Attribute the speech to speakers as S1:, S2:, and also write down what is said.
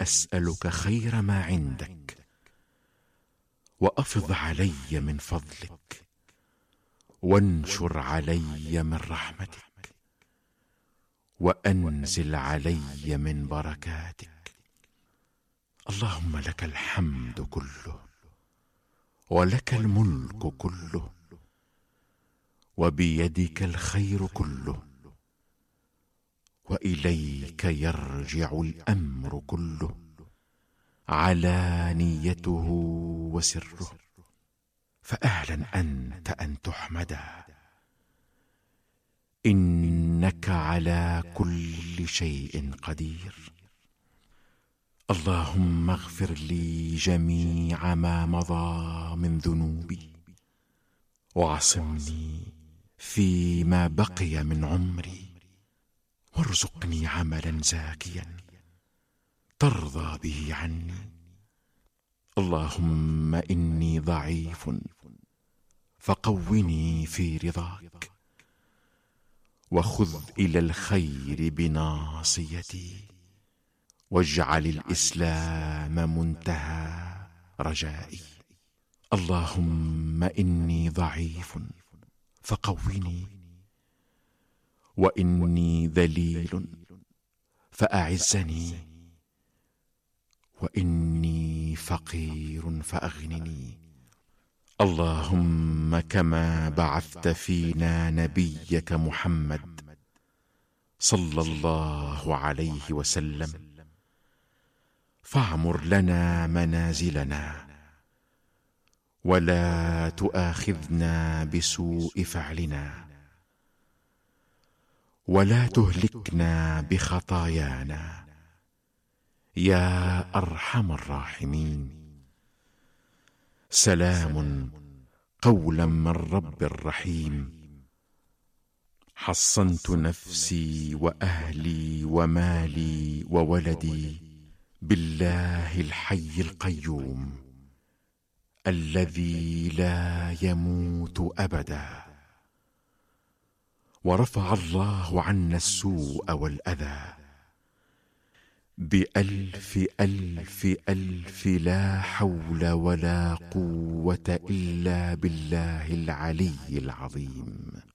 S1: أسألك خير ما عندك، وأفض علي من فضلك، وانشر علي من رحمتك، وأنزل علي من بركاتك. اللهم لك الحمد كله، ولك الملك كله، وبيدك الخير كله، وإليك يرجع الأمر كله، علانيته وسره. فأهلا أنت أن تحمدا، إنك على كل شيء قدير. اللهم اغفر لي جميع ما مضى من ذنوبي، وعصمني فيما بقي من عمري، وارزقني عملا زاكيا ترضى به عني. اللهم إني ضعيف فقوني في رضاك، وخذ إلى الخير بناصيتي، واجعل الإسلام منتهى رجائي. اللهم إني ضعيف فقوني، وإني ذليل فأعزني، وإني فقير فأغنني. اللهم كما بعثت فينا نبيك محمد صلى الله عليه وسلم، فاعمر لنا منازلنا، ولا تؤاخذنا بسوء فعلنا، ولا تهلكنا بخطايانا يا أرحم الراحمين. سلام قولا من رب رحيم. حصنت نفسي وأهلي ومالي وولدي بالله الحي القيوم الذي لا يموت أبدا. ورفع الله عنا السوء والأذى بألف ألف ألف لا حول ولا قوة إلا بالله العلي العظيم.